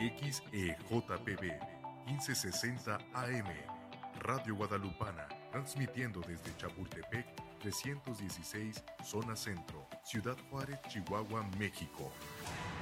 XEJPB 1560 AM, Radio Guadalupana, transmitiendo desde Chapultepec 316, zona centro, Ciudad Juárez, Chihuahua, México.